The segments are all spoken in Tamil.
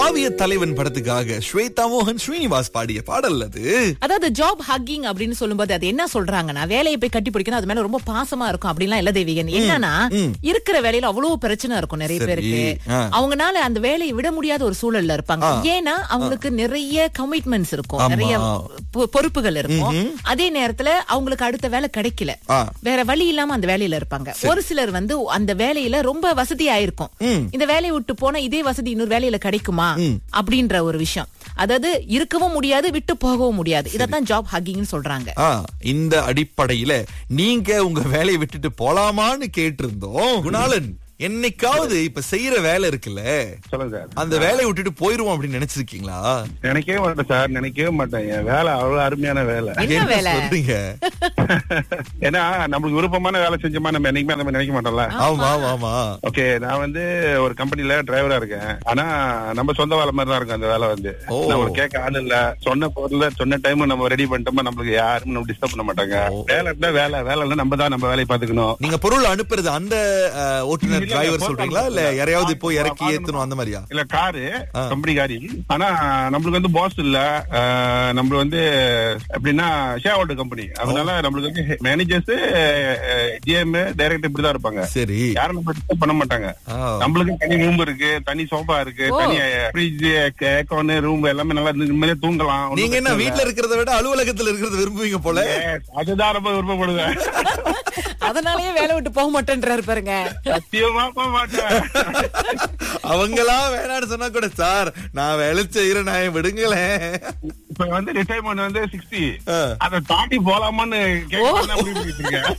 காவிய தலைவன் படத்துக்காக ஸ்வேதா மோகன் ஸ்ரீனிவாஸ் பாடிய பாடல் அது. அதாவது ஜாப் ஹக்கிங் அப்படின்னு சொல்லும்போது அது என்ன சொல்றாங்கன்னா, வேலையை போய் கட்டி பிடிக்கணும், அது மேல ரொம்ப பாசமா இருக்கும் அப்படின்லாம் இல்ல தேவிகன். என்னன்னா இருக்கிற வேலையில அவ்வளவு பிரச்சனை இருக்கும் நிறைய பேருக்கு. அவங்கனால அந்த வேலையை விட முடியாத ஒரு சூழல்ல இருப்பாங்க. ஏன்னா அவங்களுக்கு நிறைய கமிட்மெண்ட்ஸ் இருக்கும், நிறைய பொறுப்புகள் இருக்கும். அதே நேரத்துல அவங்களுக்கு அடுத்த வேலை கிடைக்கல, வேற வழி இல்லாம அந்த வேலையில இருப்பாங்க. ஒரு சிலர் வந்து அந்த வேலையில ரொம்ப வசதியா இருக்கும், இந்த வேலையை விட்டு போனா இதே வசதி இன்னொரு வேலையில கிடைக்குமா அப்படின்ற ஒரு விஷயம். அதாவது இருக்கவும் முடியாது, விட்டு போகவும் முடியாது. இதத்தான் ஜாப் ஹக்கிங்னு சொல்றாங்க. இந்த அடிப்படையில நீங்க உங்க வேலையை விட்டுட்டு போலாமான்னு கேட்டிருந்தோம். குணாளன், என்னைக்காவது இப்ப செய்யற வேலை இருக்குல்ல, சொல்லுங்க சார், அந்த வேலையை விட்டுட்டு போயிருவோம் அப்படின்னு நினைச்சிருக்கீங்களா? நினைக்கவே மாட்டேன் சார், நினைக்கவே மாட்டேன். என் வேலை அவ்வளவு அருமையான வேலை. என்ன வேலை சொல்றீங்க? ஏன்னா நம்மளுக்கு விருப்பமான வேலை செஞ்சோமா நம்ம என்னைக்குமே அந்த மாதிரி நினைக்க மாட்டோம்ல. ஆமா ஆமா. ஓகே, நான் வந்து ஒரு கம்பெனில டிரைவரா இருக்கேன். ஆனா நம்ம சொந்த வேலை மாதிரி தான் இருக்கும் அந்த வேலை வந்து. நம்ம கேட்க ஆள் இல்ல, சொன்ன பொருள் சொன்ன டைம் நம்ம ரெடி பண்ணிட்டோமா நம்மளுக்கு யாரும் நம்ம டிஸ்டர்ப் பண்ண மாட்டாங்க. வேலை இருந்தா வேலை, வேலை இல்ல நம்ம தான் நம்ம வேலையை பாத்துக்கணும். நீங்க பொருள் அனுப்புறது அந்த ஓட்டுநர் டிரைவர் சொல்றீங்களா, இல்ல யாரையாவது போய் இறக்கி ஏத்தணும் அந்த மாதிரியா? இல்ல, காரு கம்பெனி காரி. ஆனா நம்மளுக்கு வந்து பாஸ் இல்ல, நம்ம வந்து எப்படின்னா ஷேர் ஹோல்டர் கம்பெனி. அதனால நம்மளுக்கு வந்து மேனேஜர்ஸ், ஜிஎம், டைரக்டர் இப்படிதான் இருப்பாங்க. சரி, யாரும் நம்ம டிஸ்டர்ப் பண்ண மாட்டாங்க. நம்மளுக்கு தனி ரூம் இருக்கு, தனி சோஃபா இருக்கு, தனி ஃப்ரிட்ஜ், ஏக்கோன் ரூம் எல்லாமே நல்லா நிம்மதியா தூங்கலாம். நீங்க என்ன வீட்டுல இருக்கிறத விட அலுவலகத்துல இருக்கிறத விரும்புவீங்க போல? அதுதான் ரொம்ப விருப்பப்படுவேன். அதனாலயே வேலை விட்டு போக மாட்டேன்றாரு பாருங்க. சத்தியமா போக மாட்டேன். அவங்களா வேணான்னு சொன்னா கூட, சார் நான் வேலை செய்யறேன், நான் விடுங்களேன். இப்ப வந்து ரிட்டைர்மெண்ட் வந்து 60, அதை தாண்டி போலாமான்னு கேட்க.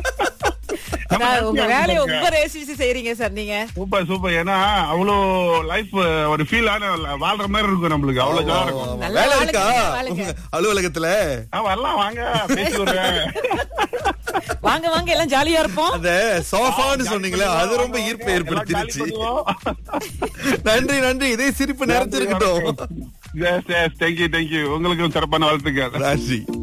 உங்க வேலையை ரொம்ப ரசிச்சு செய்றீங்க சார் நீங்க. Super super. ஏன்னா அவ்வளோ லைஃப் ஒரு ஃபீல் ஆன வாழ்ற மாதிரி இருக்கும் நம்மளுக்கு. அவ்வளவு ஜாலியா இருக்கும். வேலை இருக்கா அலுவலகத்துல? வரலாம், வாங்க பேசி விடுறேன். வாங்க வாங்க, எல்லாம் ஜாலியா இருப்போம். அந்த சோஃபான்னு சொன்னீங்களே, அது ரொம்ப ஈர்ப்பை ஏற்படுத்திருச்சு. நன்றி நன்றி, இதே சிரிப்பு நிறைஞ்சிருக்கட்டும். Thank you thank you. உங்களுக்கும் சிறப்பான வாழ்த்துக்கள். ராஜி.